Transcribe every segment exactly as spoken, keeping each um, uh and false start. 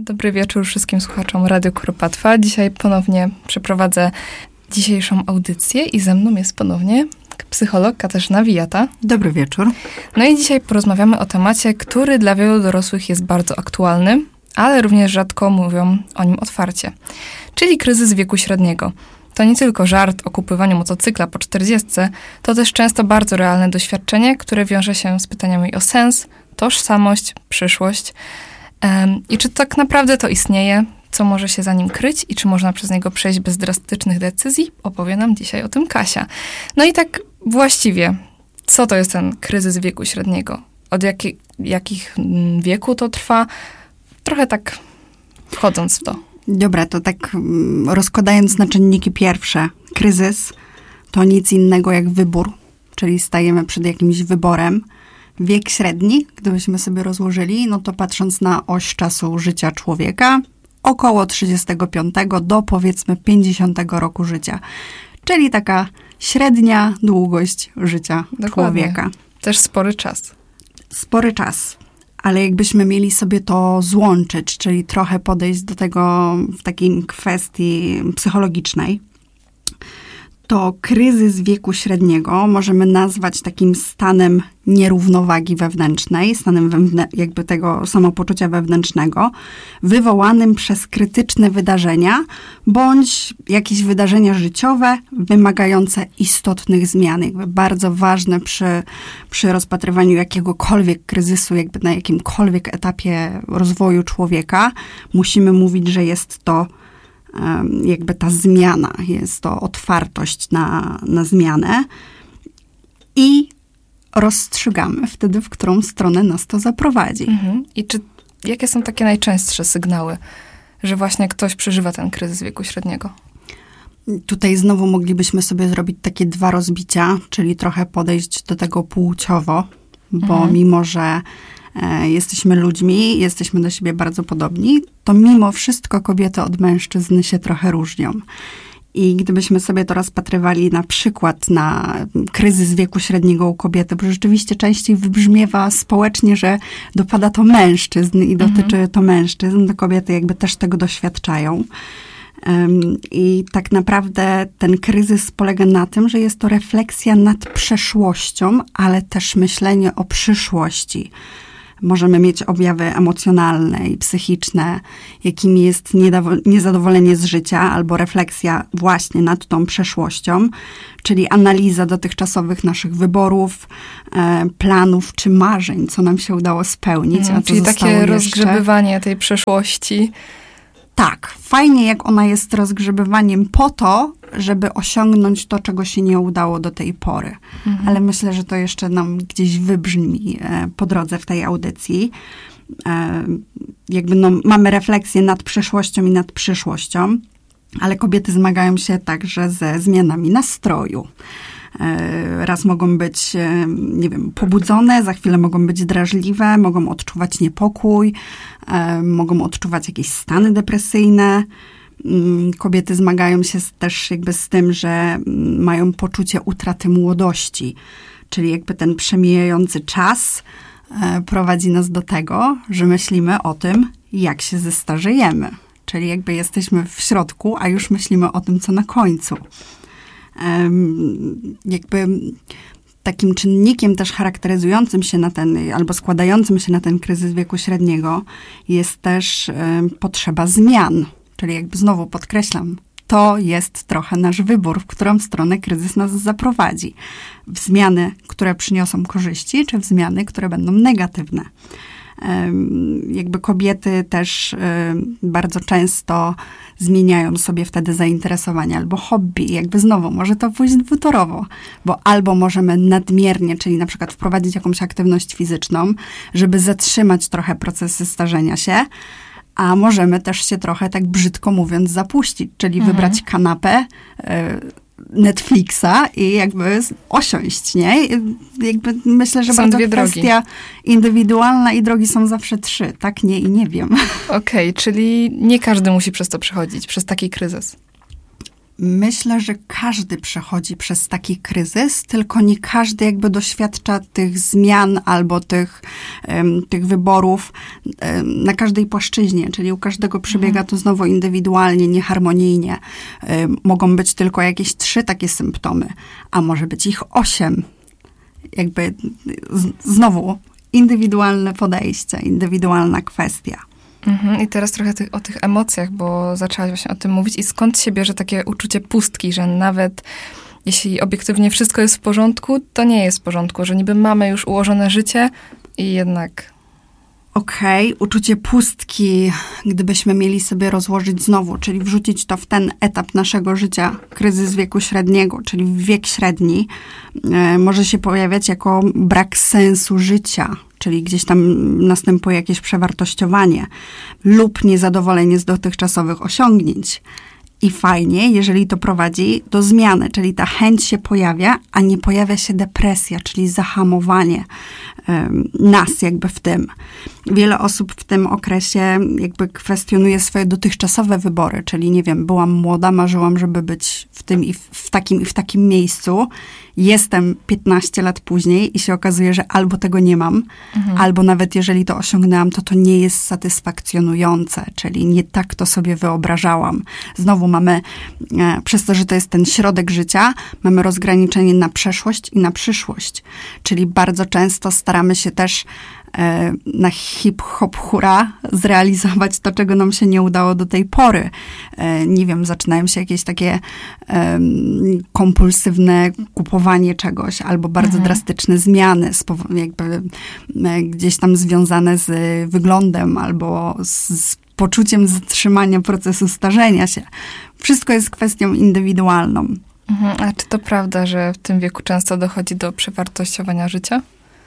Dobry wieczór wszystkim słuchaczom Radio Kuropatwa. Dzisiaj ponownie przeprowadzę dzisiejszą audycję i ze mną jest ponownie psycholog Katarzyna Wijata. Dobry wieczór. No i dzisiaj porozmawiamy o temacie, który dla wielu dorosłych jest bardzo aktualny, ale również rzadko mówią o nim otwarcie, czyli kryzys wieku średniego. To nie tylko żart o kupowaniu motocykla po czterdziestce, to też często bardzo realne doświadczenie, które wiąże się z pytaniami o sens, tożsamość, przyszłość. Um, I czy tak naprawdę to istnieje, co może się za nim kryć i czy można przez niego przejść bez drastycznych decyzji, opowie nam dzisiaj o tym Kasia. No i tak właściwie, co to jest ten kryzys wieku średniego? Od jaki, jakich wieku to trwa? Trochę tak wchodząc w to. Dobra, to tak rozkładając na czynniki pierwsze. Kryzys to nic innego jak wybór, czyli stajemy przed jakimś wyborem. Wiek średni, gdybyśmy sobie rozłożyli, no to patrząc na oś czasu życia człowieka, około trzydziestego piątego do powiedzmy pięćdziesiątego roku życia. Czyli taka średnia długość życia Dokładnie. człowieka. Też spory czas. Spory czas. Ale jakbyśmy mieli sobie to złączyć, czyli trochę podejść do tego w takiej kwestii psychologicznej, to kryzys wieku średniego możemy nazwać takim stanem nierównowagi wewnętrznej, stanem wewnę- jakby tego samopoczucia wewnętrznego, wywołanym przez krytyczne wydarzenia, bądź jakieś wydarzenia życiowe wymagające istotnych zmian. Jakby bardzo ważne przy, przy rozpatrywaniu jakiegokolwiek kryzysu, jakby na jakimkolwiek etapie rozwoju człowieka, musimy mówić, że jest to jakby ta zmiana, jest to otwartość na, na zmianę i rozstrzygamy wtedy, w którą stronę nas to zaprowadzi. Mhm. I czy, jakie są takie najczęstsze sygnały, że właśnie ktoś przeżywa ten kryzys wieku średniego? Tutaj znowu moglibyśmy sobie zrobić takie dwa rozbicia, czyli trochę podejść do tego płciowo, bo mhm. mimo, że jesteśmy ludźmi, jesteśmy do siebie bardzo podobni, to mimo wszystko kobiety od mężczyzn się trochę różnią. I gdybyśmy sobie to rozpatrywali na przykład na kryzys wieku średniego u kobiety, bo rzeczywiście częściej wybrzmiewa społecznie, że dopada to mężczyzn i dotyczy mhm. to mężczyzn, to kobiety jakby też tego doświadczają. I tak naprawdę ten kryzys polega na tym, że jest to refleksja nad przeszłością, ale też myślenie o przyszłości. Możemy mieć objawy emocjonalne i psychiczne, jakimi jest niezadowolenie z życia albo refleksja właśnie nad tą przeszłością, czyli analiza dotychczasowych naszych wyborów, e, planów czy marzeń, co nam się udało spełnić, Mm, a co czyli takie jeszcze... rozgrzebywanie tej przeszłości. Tak, fajnie jak ona jest rozgrzebywaniem po to, żeby osiągnąć to, czego się nie udało do tej pory. Mhm. Ale myślę, że to jeszcze nam gdzieś wybrzmi e, po drodze w tej audycji. E, jakby no, mamy refleksję nad przeszłością i nad przyszłością, ale kobiety zmagają się także ze zmianami nastroju. E, raz mogą być, e, nie wiem, pobudzone, za chwilę mogą być drażliwe, mogą odczuwać niepokój, e, mogą odczuwać jakieś stany depresyjne. Kobiety zmagają się też jakby z tym, że mają poczucie utraty młodości, czyli jakby ten przemijający czas prowadzi nas do tego, że myślimy o tym, jak się zestarzejemy. Czyli jakby jesteśmy w środku, a już myślimy o tym, co na końcu. Jakby takim czynnikiem też charakteryzującym się na ten, albo składającym się na ten kryzys wieku średniego jest też potrzeba zmian. Czyli jakby znowu podkreślam, to jest trochę nasz wybór, w którą stronę kryzys nas zaprowadzi. W zmiany, które przyniosą korzyści, czy w zmiany, które będą negatywne. Jakby kobiety też bardzo często zmieniają sobie wtedy zainteresowania albo hobby. Jakby znowu może to pójść dwutorowo, bo albo możemy nadmiernie, czyli na przykład wprowadzić jakąś aktywność fizyczną, żeby zatrzymać trochę procesy starzenia się, a możemy też się trochę, tak brzydko mówiąc, zapuścić, czyli mhm. wybrać kanapę, Netflixa i jakby osiąść, nie? Jakby myślę, że są bardzo dwie kwestia drogi. Indywidualna i drogi są zawsze trzy. Tak, nie i nie wiem. Okej, okay, czyli nie każdy musi przez to przechodzić, przez taki kryzys. Myślę, że każdy przechodzi przez taki kryzys, tylko nie każdy jakby doświadcza tych zmian albo tych, um, tych wyborów um, na każdej płaszczyźnie, czyli u każdego przebiega to znowu indywidualnie, nieharmonijnie. Um, mogą być tylko jakieś trzy takie symptomy, a może być ich osiem. Jakby z, znowu indywidualne podejście, indywidualna kwestia. Mhm. I teraz trochę tych, o tych emocjach, bo zaczęłaś właśnie o tym mówić. I skąd się bierze takie uczucie pustki, że nawet jeśli obiektywnie wszystko jest w porządku, to nie jest w porządku, że niby mamy już ułożone życie i jednak... Okej, okay. Uczucie pustki, gdybyśmy mieli sobie rozłożyć znowu, czyli wrzucić to w ten etap naszego życia, kryzys wieku średniego, czyli wiek średni, e, może się pojawiać jako brak sensu życia, czyli gdzieś tam następuje jakieś przewartościowanie lub niezadowolenie z dotychczasowych osiągnięć. I fajnie, jeżeli to prowadzi do zmiany, czyli ta chęć się pojawia, a nie pojawia się depresja, czyli zahamowanie um, nas jakby w tym. Wiele osób w tym okresie jakby kwestionuje swoje dotychczasowe wybory, czyli nie wiem, byłam młoda, marzyłam, żeby być w tym i w, w takim i w takim miejscu. Jestem piętnaście lat później i się okazuje, że albo tego nie mam, mhm. albo nawet jeżeli to osiągnęłam, to to nie jest satysfakcjonujące, czyli nie tak to sobie wyobrażałam. Znowu mamy, e, przez to, że to jest ten środek życia, mamy rozgraniczenie na przeszłość i na przyszłość. Czyli bardzo często staramy się też e, na hip-hop hura zrealizować to, czego nam się nie udało do tej pory. E, nie wiem, zaczynają się jakieś takie e, kompulsywne kupowanie czegoś, albo bardzo mhm. drastyczne zmiany, jakby e, gdzieś tam związane z wyglądem, albo z, z poczuciem zatrzymania procesu starzenia się. Wszystko jest kwestią indywidualną. Mhm. A czy to prawda, że w tym wieku często dochodzi do przewartościowania życia?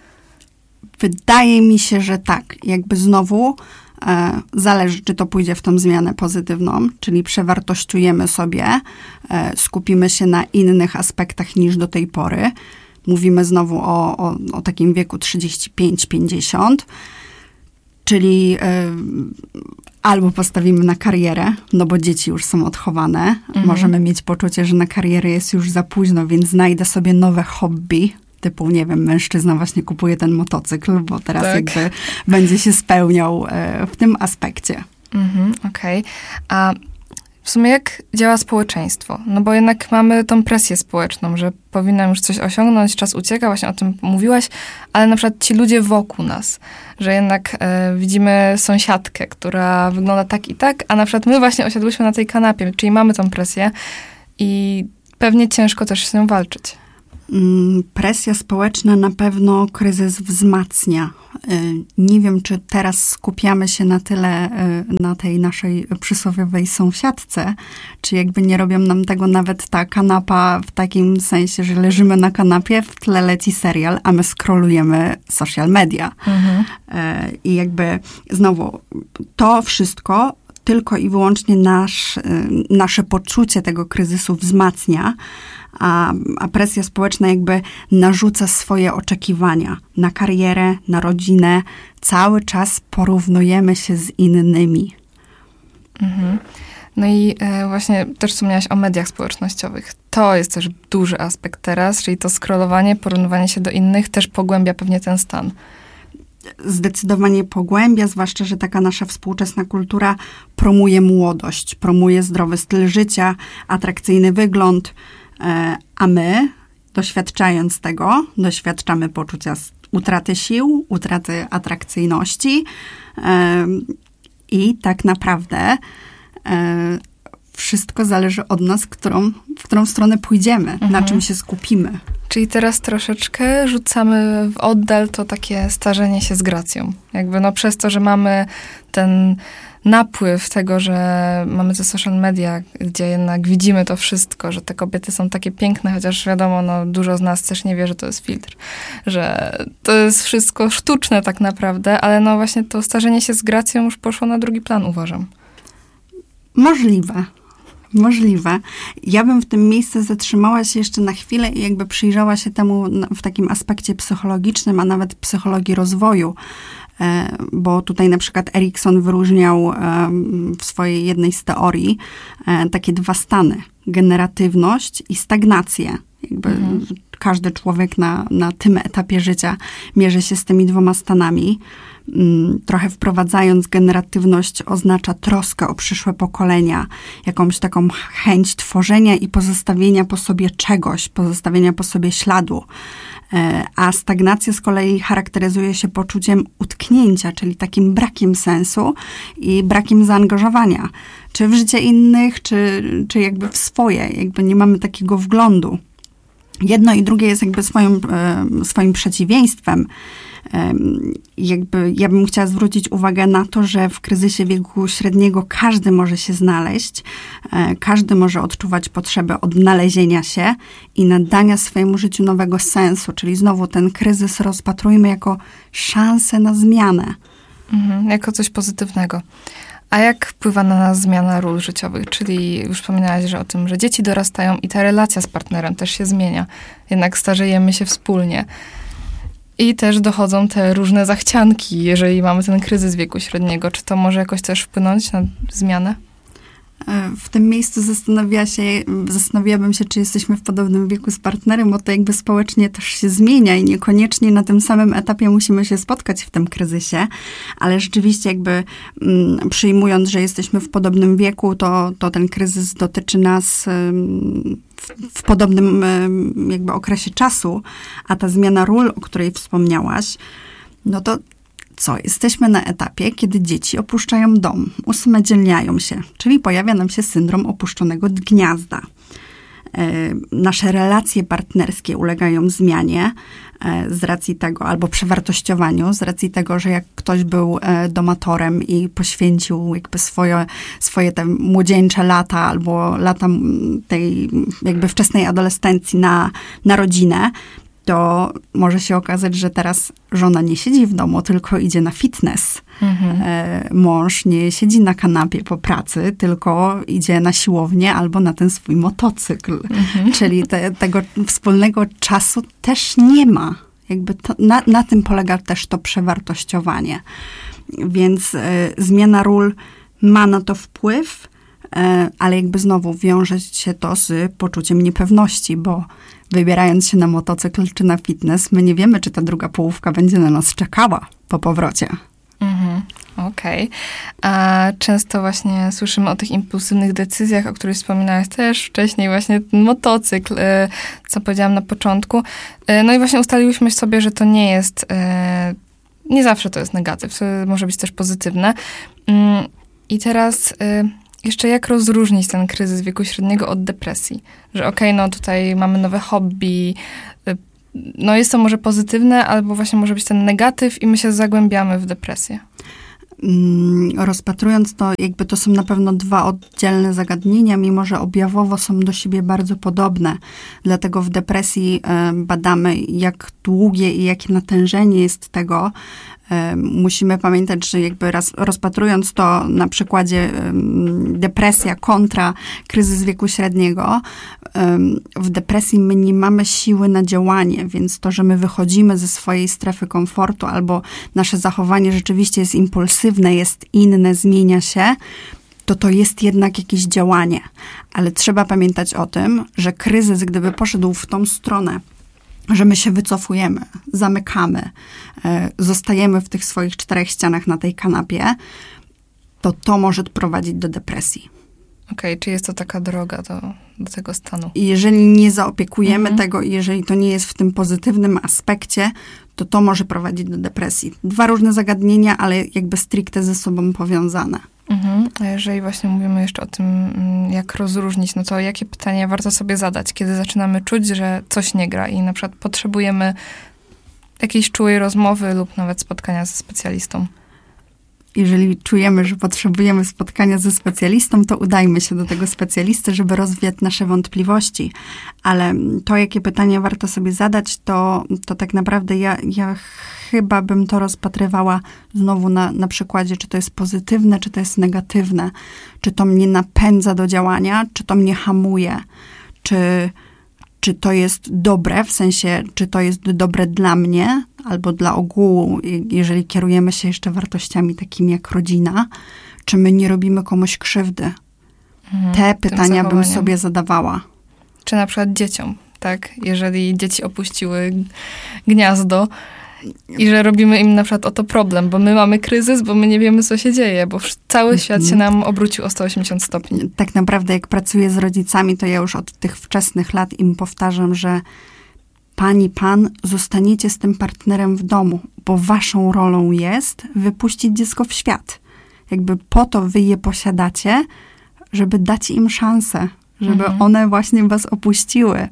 Wydaje mi się, że tak. Jakby znowu e, zależy, czy to pójdzie w tą zmianę pozytywną, czyli przewartościujemy sobie, e, skupimy się na innych aspektach niż do tej pory. Mówimy znowu o, o, o takim wieku trzydzieści pięć pięćdziesiąt, czyli e, albo postawimy na karierę, no bo dzieci już są odchowane. Mhm. Możemy mieć poczucie, że na karierę jest już za późno, więc znajdę sobie nowe hobby. Typu, nie wiem, mężczyzna właśnie kupuje ten motocykl, bo teraz tak. jakby będzie się spełniał e, w tym aspekcie. Mhm, okej. Okay. A w sumie jak działa społeczeństwo? No bo jednak mamy tą presję społeczną, że powinnam już coś osiągnąć, czas ucieka, właśnie o tym mówiłaś, ale na przykład ci ludzie wokół nas, że jednak e, widzimy sąsiadkę, która wygląda tak i tak, a na przykład my właśnie osiadłyśmy na tej kanapie, czyli mamy tą presję i pewnie ciężko też z nią walczyć. Presja społeczna na pewno kryzys wzmacnia. Nie wiem, czy teraz skupiamy się na tyle na tej naszej przysłowiowej sąsiadce, czy jakby nie robią nam tego nawet ta kanapa w takim sensie, że leżymy na kanapie, w tle leci serial, a my scrollujemy social media. Mhm. I jakby znowu to wszystko tylko i wyłącznie nasz, nasze poczucie tego kryzysu wzmacnia, a, a presja społeczna jakby narzuca swoje oczekiwania na karierę, na rodzinę. Cały czas porównujemy się z innymi. Mhm. No i e, właśnie też wspomniałaś o mediach społecznościowych. To jest też duży aspekt teraz, czyli to scrollowanie, porównywanie się do innych też pogłębia pewnie ten stan. Zdecydowanie pogłębia, zwłaszcza, że taka nasza współczesna kultura promuje młodość, promuje zdrowy styl życia, atrakcyjny wygląd, a my, doświadczając tego, doświadczamy poczucia utraty sił, utraty atrakcyjności i tak naprawdę wszystko zależy od nas, którą, w którą stronę pójdziemy, mhm. na czym się skupimy. Czyli teraz troszeczkę rzucamy w oddal to takie starzenie się z gracją. Jakby no przez to, że mamy ten napływ tego, że mamy te social media, gdzie jednak widzimy to wszystko, że te kobiety są takie piękne, chociaż wiadomo, no dużo z nas też nie wie, że to jest filtr, że to jest wszystko sztuczne tak naprawdę, ale no właśnie to starzenie się z gracją już poszło na drugi plan, uważam. Możliwe. Możliwe. Ja bym w tym miejscu zatrzymała się jeszcze na chwilę i jakby przyjrzała się temu w takim aspekcie psychologicznym, a nawet psychologii rozwoju. bo tutaj na przykład Erikson wyróżniał w swojej jednej z teorii takie dwa stany. Generatywność i stagnację. Jakby mhm. każdy człowiek na, na tym etapie życia mierzy się z tymi dwoma stanami. Trochę wprowadzając generatywność oznacza troskę o przyszłe pokolenia, jakąś taką chęć tworzenia i pozostawienia po sobie czegoś, pozostawienia po sobie śladu. A stagnacja z kolei charakteryzuje się poczuciem utknięcia, czyli takim brakiem sensu i brakiem zaangażowania. Czy w życie innych, czy, czy jakby w swoje. Jakby nie mamy takiego wglądu. Jedno i drugie jest jakby swoim, swoim przeciwieństwem. Jakby ja bym chciała zwrócić uwagę na to, że w kryzysie wieku średniego każdy może się znaleźć, każdy może odczuwać potrzebę odnalezienia się i nadania swojemu życiu nowego sensu, czyli znowu ten kryzys rozpatrujmy jako szansę na zmianę. Mhm, jako coś pozytywnego. A jak wpływa na nas zmiana ról życiowych? Czyli już wspominałaś, że o tym, że dzieci dorastają i ta relacja z partnerem też się zmienia. Jednak starzejemy się wspólnie. I też dochodzą te różne zachcianki, jeżeli mamy ten kryzys wieku średniego. Czy to może jakoś też wpłynąć na zmianę? W tym miejscu zastanawia się, zastanawiałabym się, czy jesteśmy w podobnym wieku z partnerem, bo to jakby społecznie też się zmienia i niekoniecznie na tym samym etapie musimy się spotkać w tym kryzysie, ale rzeczywiście jakby mm, przyjmując, że jesteśmy w podobnym wieku, to, to ten kryzys dotyczy nas ym, w, w podobnym ym, jakby okresie czasu, a ta zmiana ról, o której wspomniałaś, no to co? Jesteśmy na etapie, kiedy dzieci opuszczają dom, usamodzielniają się, czyli pojawia nam się syndrom opuszczonego gniazda. E, nasze relacje partnerskie ulegają zmianie e, z racji tego, albo przewartościowaniu, z racji tego, że jak ktoś był e, domatorem i poświęcił jakby swoje, swoje te młodzieńcze lata, albo lata tej jakby wczesnej adolescencji na, na rodzinę, to może się okazać, że teraz żona nie siedzi w domu, tylko idzie na fitness. Mhm. E, mąż nie siedzi na kanapie po pracy, tylko idzie na siłownię albo na ten swój motocykl. Mhm. Czyli te, tego wspólnego czasu też nie ma. Jakby to, na, na tym polega też to przewartościowanie. Więc e, zmiana ról ma na to wpływ, e, ale jakby znowu wiąże się to z poczuciem niepewności, bo wybierając się na motocykl czy na fitness, my nie wiemy, czy ta druga połówka będzie na nas czekała po powrocie. Mhm, okej. Okay. A często właśnie słyszymy o tych impulsywnych decyzjach, o których wspominałaś też wcześniej, właśnie ten motocykl, co powiedziałam na początku. No i właśnie ustaliłyśmy sobie, że to nie jest, nie zawsze to jest negatyw, to może być też pozytywne. I teraz jeszcze jak rozróżnić ten kryzys wieku średniego od depresji? Że okej, okay, no tutaj mamy nowe hobby, no jest to może pozytywne, albo właśnie może być ten negatyw i my się zagłębiamy w depresję. Rozpatrując to, jakby to są na pewno dwa oddzielne zagadnienia, mimo że objawowo są do siebie bardzo podobne. Dlatego w depresji badamy, jak długie i jakie natężenie jest tego. Musimy pamiętać, że jakby raz, rozpatrując to na przykładzie depresja kontra kryzys wieku średniego, w depresji my nie mamy siły na działanie, więc to, że my wychodzimy ze swojej strefy komfortu albo nasze zachowanie rzeczywiście jest impulsywne, jest inne, zmienia się, to to jest jednak jakieś działanie. Ale trzeba pamiętać o tym, że kryzys, gdyby poszedł w tą stronę, że my się wycofujemy, zamykamy, e, zostajemy w tych swoich czterech ścianach na tej kanapie, to to może prowadzić do depresji. Okej, okay, czy jest to taka droga do, do tego stanu? I jeżeli nie zaopiekujemy mhm. tego i jeżeli to nie jest w tym pozytywnym aspekcie, to to może prowadzić do depresji. Dwa różne zagadnienia, ale jakby stricte ze sobą powiązane. Mhm. A jeżeli właśnie mówimy jeszcze o tym, jak rozróżnić, no to jakie pytania warto sobie zadać, kiedy zaczynamy czuć, że coś nie gra i na przykład potrzebujemy jakiejś czułej rozmowy lub nawet spotkania ze specjalistą? Jeżeli czujemy, że potrzebujemy spotkania ze specjalistą, to udajmy się do tego specjalisty, żeby rozwiać nasze wątpliwości. Ale to, jakie pytania warto sobie zadać, to, to tak naprawdę ja, ja chyba bym to rozpatrywała znowu na, na przykładzie, czy to jest pozytywne, czy to jest negatywne. Czy to mnie napędza do działania, czy to mnie hamuje. Czy, czy to jest dobre, w sensie, czy to jest dobre dla mnie, albo dla ogółu, jeżeli kierujemy się jeszcze wartościami takimi jak rodzina, czy my nie robimy komuś krzywdy. Mhm, Te pytania bym sobie zadawała. Czy na przykład dzieciom, tak? Jeżeli dzieci opuściły gniazdo i że robimy im na przykład o to problem, bo my mamy kryzys, bo my nie wiemy, co się dzieje, bo cały świat się nam obrócił o sto osiemdziesiąt stopni. Tak naprawdę, jak pracuję z rodzicami, to ja już od tych wczesnych lat im powtarzam, że pani, pan, zostaniecie z tym partnerem w domu, bo waszą rolą jest wypuścić dziecko w świat. Jakby po to wy je posiadacie, żeby dać im szansę, żeby mhm. one właśnie was opuściły.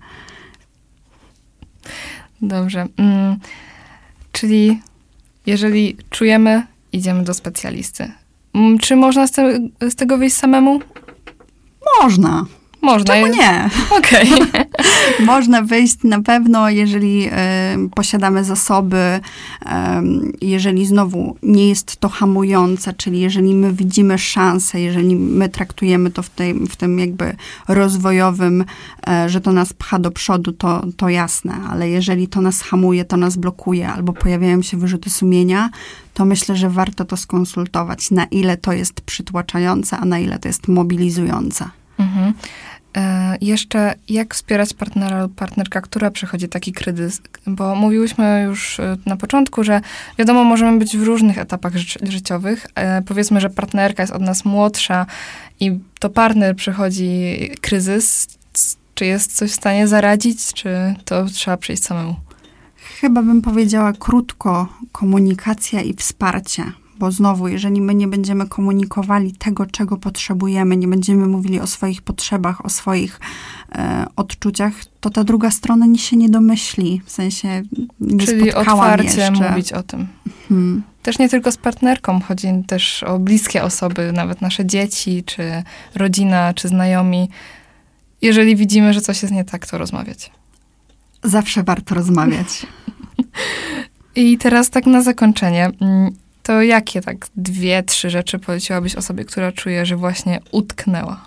Dobrze. Mm, czyli jeżeli czujemy, idziemy do specjalisty. Mm, czy można z, te, z tego wyjść samemu? Można. Można. Czemu nie? Okej. Okay. Można wyjść na pewno, jeżeli y, posiadamy zasoby, y, jeżeli znowu nie jest to hamujące, czyli jeżeli my widzimy szansę, jeżeli my traktujemy to w, tej, w tym jakby rozwojowym, y, że to nas pcha do przodu, to, to jasne, ale jeżeli to nas hamuje, to nas blokuje, albo pojawiają się wyrzuty sumienia, to myślę, że warto to skonsultować, na ile to jest przytłaczające, a na ile to jest mobilizujące. Mhm. E, jeszcze jak wspierać partnera lub partnerka, która przechodzi taki kryzys? Bo mówiłyśmy już na początku, że wiadomo, możemy być w różnych etapach ży- życiowych. E, powiedzmy, że partnerka jest od nas młodsza i to partner przechodzi kryzys. Czy jest coś w stanie zaradzić, czy to trzeba przejść samemu? Chyba bym powiedziała krótko, komunikacja i wsparcie. Bo znowu, jeżeli my nie będziemy komunikowali tego, czego potrzebujemy, nie będziemy mówili o swoich potrzebach, o swoich e, odczuciach, to ta druga strona nic się nie domyśli. W sensie nie Czyli spotkałam otwarcie jeszcze. mówić o tym. Hmm. Też nie tylko z partnerką, chodzi też o bliskie osoby, nawet nasze dzieci, czy rodzina, czy znajomi. Jeżeli widzimy, że coś jest nie tak, to rozmawiać. Zawsze warto rozmawiać. I teraz tak na zakończenie. To jakie tak dwie, trzy rzeczy poleciłabyś osobie, która czuje, że właśnie utknęła?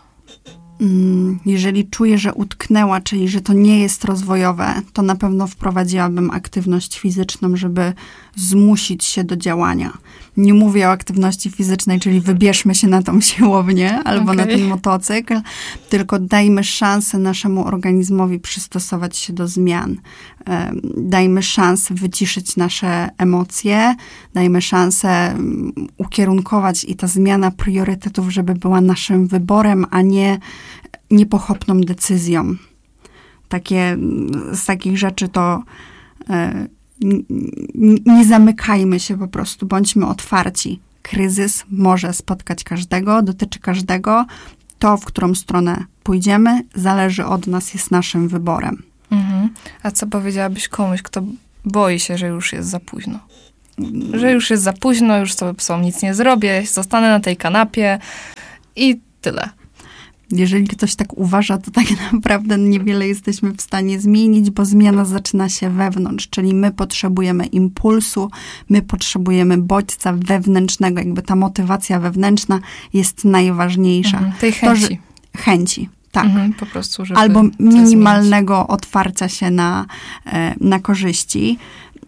Jeżeli czuję, że utknęła, czyli że to nie jest rozwojowe, to na pewno wprowadziłabym aktywność fizyczną, żeby zmusić się do działania. Nie mówię o aktywności fizycznej, czyli wybierzmy się na tą siłownię albo okay. na ten motocykl, tylko dajmy szansę naszemu organizmowi przystosować się do zmian. Dajmy szansę wyciszyć nasze emocje, dajmy szansę ukierunkować i ta zmiana priorytetów, żeby była naszym wyborem, a nie niepochopną decyzją. Takie, z takich rzeczy to e, nie, nie zamykajmy się po prostu, bądźmy otwarci. Kryzys może spotkać każdego, dotyczy każdego. To, w którą stronę pójdziemy, zależy od nas, jest naszym wyborem. Mhm. A co powiedziałabyś komuś, kto boi się, że już jest za późno? Że już jest za późno, już sobie psom nic nie zrobię, zostanę na tej kanapie i tyle. Jeżeli ktoś tak uważa, to tak naprawdę niewiele jesteśmy w stanie zmienić, bo zmiana zaczyna się wewnątrz, czyli my potrzebujemy impulsu, my potrzebujemy bodźca wewnętrznego, jakby ta motywacja wewnętrzna jest najważniejsza. Mhm, tej chęci. To, że, chęci, tak. Mhm, po prostu, żeby albo minimalnego otwarcia się na, na korzyści.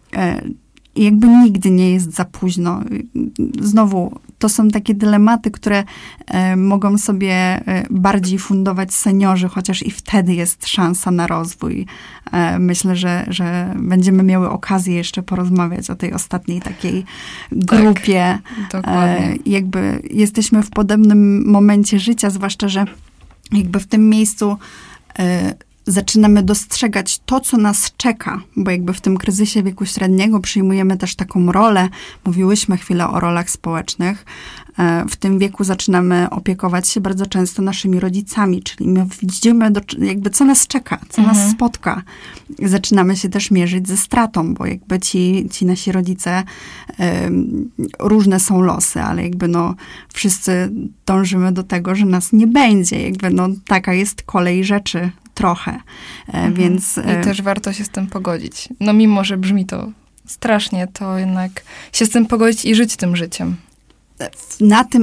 I jakby nigdy nie jest za późno. Znowu, to są takie dylematy, które e, mogą sobie e, bardziej fundować seniorzy, chociaż i wtedy jest szansa na rozwój. E, myślę, że, że będziemy miały okazję jeszcze porozmawiać o tej ostatniej takiej grupie. Tak, dokładnie. E, jakby jesteśmy w podobnym momencie życia, zwłaszcza, że jakby w tym miejscu e, zaczynamy dostrzegać to, co nas czeka, bo jakby w tym kryzysie wieku średniego przyjmujemy też taką rolę, mówiłyśmy chwilę o rolach społecznych, w tym wieku zaczynamy opiekować się bardzo często naszymi rodzicami, czyli my widzimy do, jakby co nas czeka, co mhm. nas spotka. Zaczynamy się też mierzyć ze stratą, bo jakby ci, ci nasi rodzice, um, różne są losy, ale jakby no wszyscy dążymy do tego, że nas nie będzie. Jakby no taka jest kolej rzeczy trochę, mhm. więc... I też warto się z tym pogodzić. No mimo, że brzmi to strasznie, to jednak się z tym pogodzić i żyć tym życiem. Na tym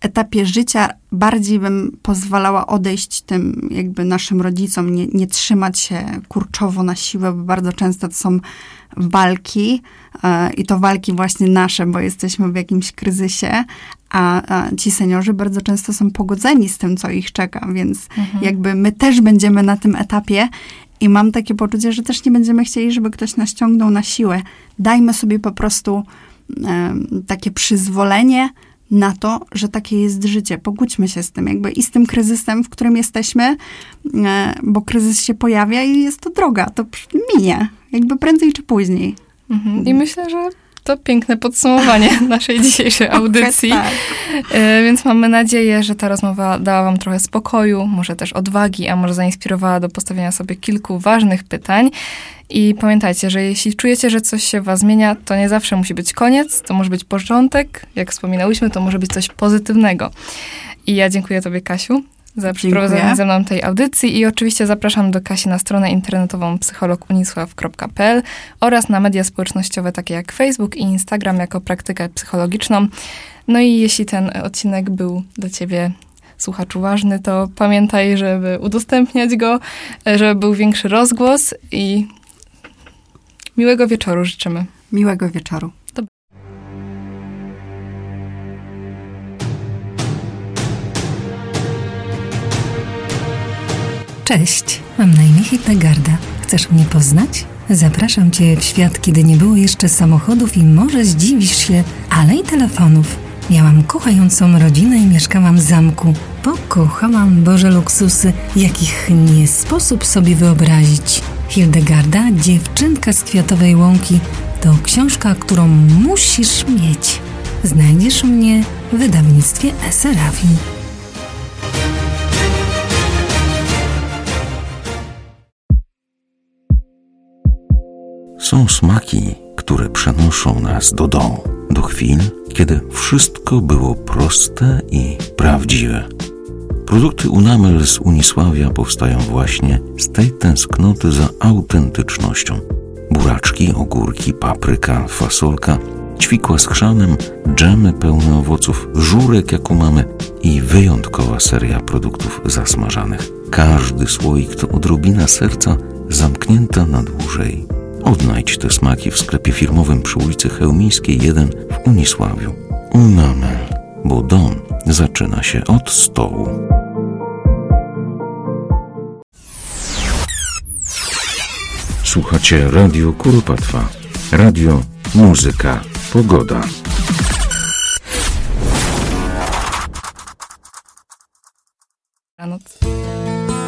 etapie życia bardziej bym pozwalała odejść tym jakby naszym rodzicom, nie, nie trzymać się kurczowo na siłę, bo bardzo często to są walki e, i to walki właśnie nasze, bo jesteśmy w jakimś kryzysie, a, a ci seniorzy bardzo często są pogodzeni z tym, co ich czeka, więc mhm. jakby my też będziemy na tym etapie i mam takie poczucie, że też nie będziemy chcieli, żeby ktoś nas ciągnął na siłę. Dajmy sobie po prostu e, takie przyzwolenie na to, że takie jest życie. Pogódźmy się z tym, jakby i z tym kryzysem, w którym jesteśmy, e, bo kryzys się pojawia i jest to droga, to minie, jakby prędzej czy później. Mhm. I myślę, że to piękne podsumowanie naszej dzisiejszej audycji. Tak. E, więc mamy nadzieję, że ta rozmowa dała wam trochę spokoju, może też odwagi, a może zainspirowała do postawienia sobie kilku ważnych pytań. I pamiętajcie, że jeśli czujecie, że coś się w was zmienia, to nie zawsze musi być koniec, to może być początek. Jak wspominałyśmy, to może być coś pozytywnego. I ja dziękuję tobie, Kasiu, za przeprowadzenie ze mną tej audycji i oczywiście zapraszam do Kasi na stronę internetową psycholog unisław kropka p l oraz na media społecznościowe takie jak Facebook i Instagram jako praktykę psychologiczną. No i jeśli ten odcinek był dla ciebie, słuchaczu, ważny, to pamiętaj, żeby udostępniać go, żeby był większy rozgłos i miłego wieczoru życzymy. Miłego wieczoru. Dobra. Cześć, mam na imię Hildegarda. Chcesz mnie poznać? Zapraszam cię w świat, kiedy nie było jeszcze samochodów i może zdziwisz się, ale i telefonów. Miałam kochającą rodzinę i mieszkałam w zamku. Pokochałam Boże luksusy, jakich nie sposób sobie wyobrazić. Hildegarda, dziewczynka z Kwiatowej Łąki, to książka, którą musisz mieć. Znajdziesz mnie w wydawnictwie Serafin. Są smaki, które przenoszą nas do domu, do chwil, kiedy wszystko było proste i prawdziwe. Produkty Unamel z Unisławia powstają właśnie z tej tęsknoty za autentycznością. Buraczki, ogórki, papryka, fasolka, ćwikła z chrzanem, dżemy pełne owoców, żurek jaką mamy i wyjątkowa seria produktów zasmażanych. Każdy słoik to odrobina serca zamknięta na dłużej. Odnajdź te smaki w sklepie firmowym przy ulicy Chełmińskiej jeden w Unisławiu. Unamel, bo dom zaczyna się od stołu. Słuchacie Radio Kuropatwa. Radio, muzyka, pogoda.